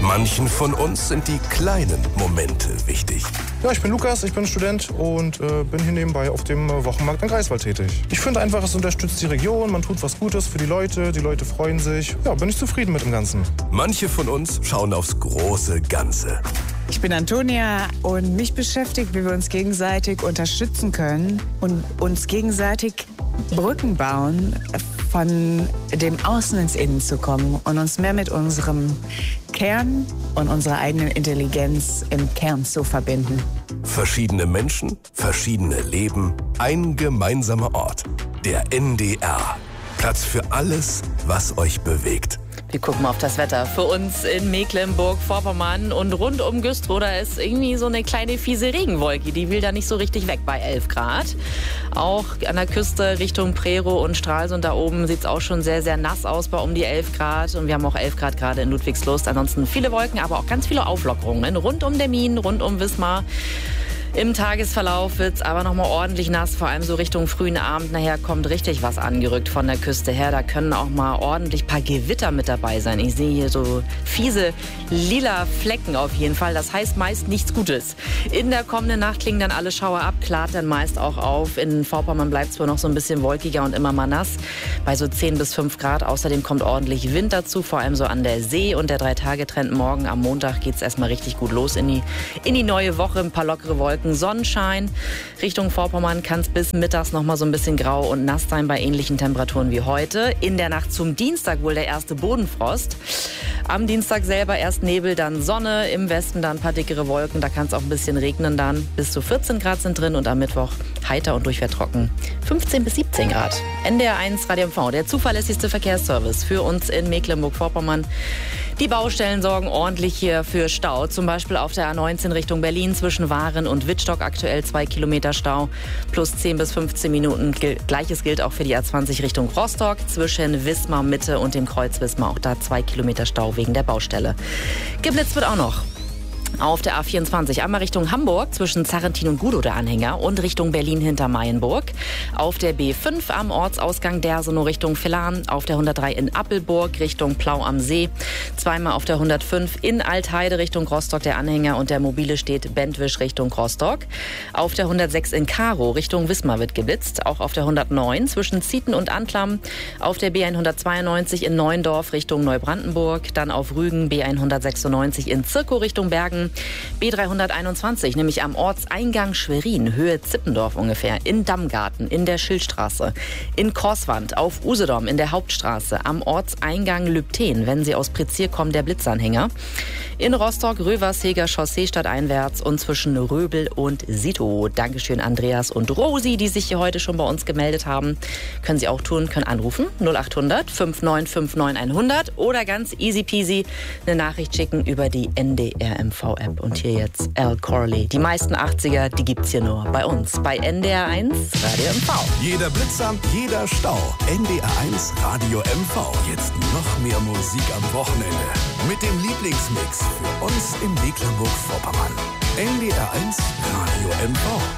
Manchen von uns sind die kleinen Momente wichtig. Ja, ich bin Lukas, ich bin Student und bin hier nebenbei auf dem Wochenmarkt in Greifswald tätig. Ich finde einfach, es unterstützt die Region, man tut was Gutes für die Leute freuen sich. Ja, bin ich zufrieden mit dem Ganzen. Manche von uns schauen aufs große Ganze. Ich bin Antonia und mich beschäftigt, wie wir uns gegenseitig unterstützen können und uns gegenseitig Brücken bauen, von dem Außen ins Innen zu kommen und uns mehr mit unserem Kern und unserer eigenen Intelligenz im Kern zu verbinden. Verschiedene Menschen, verschiedene Leben, ein gemeinsamer Ort. Der NDR. Platz für alles, was euch bewegt. Wir gucken auf das Wetter. Für uns in Mecklenburg-Vorpommern und rund um Güstrow, da ist irgendwie so eine kleine fiese Regenwolke. Die will da nicht so richtig weg bei 11 Grad. Auch an der Küste Richtung Prerow und Stralsund da oben sieht es auch schon sehr, sehr nass aus bei um die 11 Grad. Und wir haben auch 11 Grad gerade in Ludwigslust. Ansonsten viele Wolken, aber auch ganz viele Auflockerungen. Rund um Demmin, rund um Wismar. Im Tagesverlauf wird es aber noch mal ordentlich nass, vor allem so Richtung frühen Abend. Nachher kommt richtig was angerückt von der Küste her. Da können auch mal ordentlich ein paar Gewitter mit dabei sein. Ich sehe hier so fiese lila Flecken auf jeden Fall. Das heißt meist nichts Gutes. In der kommenden Nacht klingen dann alle Schauer ab, klart dann meist auch auf. In Vorpommern bleibt es wohl noch so ein bisschen wolkiger und immer mal nass. Bei so 10 bis 5 Grad. Außerdem kommt ordentlich Wind dazu, vor allem so an der See. Und der 3-Tage-Trend morgen am Montag geht es erstmal richtig gut los in die neue Woche. Ein paar lockere Wolken. Sonnenschein. Richtung Vorpommern kann es bis mittags noch mal so ein bisschen grau und nass sein bei ähnlichen Temperaturen wie heute. In der Nacht zum Dienstag wohl der erste Bodenfrost. Am Dienstag selber erst Nebel, dann Sonne. Im Westen dann ein paar dickere Wolken. Da kann es auch ein bisschen regnen dann. Bis zu 14 Grad sind drin und am Mittwoch heiter und durchweg trocken. 15 bis 17 Grad. NDR 1 Radio MV, der zuverlässigste Verkehrsservice für uns in Mecklenburg-Vorpommern. Die Baustellen sorgen ordentlich hier für Stau. Zum Beispiel auf der A19 Richtung Berlin zwischen Waren und Wittstock aktuell 2 Kilometer Stau plus 10 bis 15 Minuten. Gleiches gilt auch für die A20 Richtung Rostock zwischen Wismar Mitte und dem Kreuz Wismar. Auch da 2 Kilometer Stau wegen der Baustelle. Geblitzt wird auch noch. Auf der A24 einmal Richtung Hamburg zwischen Zarrentin und Gudow der Anhänger und Richtung Berlin hinter Mayenburg. Auf der B5 am Ortsausgang Dersenow Richtung Villahn. Auf der 103 in Appelburg Richtung Plau am See. Zweimal auf der 105 in Altheide Richtung Rostock der Anhänger und der mobile steht Bentwisch Richtung Rostock. Auf der 106 in Karow Richtung Wismar wird geblitzt. Auch auf der 109 zwischen Zieten und Antlam. Auf der B192 in Neuendorf Richtung Neubrandenburg. Dann auf Rügen B196 in Zirkow Richtung Bergen. B321, nämlich am Ortseingang Schwerin, Höhe Zippendorf ungefähr, in Dammgarten, in der Schildstraße, in Korswand, auf Usedom, in der Hauptstraße, am Ortseingang Lübten, wenn Sie aus Prizier kommen, der Blitzanhänger, in Rostock, Röversheger Chaussee stadteinwärts und zwischen Röbel und Sito. Dankeschön Andreas und Rosi, die sich hier heute schon bei uns gemeldet haben. Können Sie auch tun, können anrufen, 0800 5959 100 oder ganz easy peasy eine Nachricht schicken über die NDR MV-App. Und hier jetzt Al Corley. Die meisten 80er, die gibt's hier nur bei uns, bei NDR 1 Radio MV. Jeder Blitzer, jeder Stau. NDR 1 Radio MV. Jetzt noch mehr Musik am Wochenende. Mit dem Lieblingsmix für uns in Mecklenburg-Vorpommern. NDR 1 Radio MV.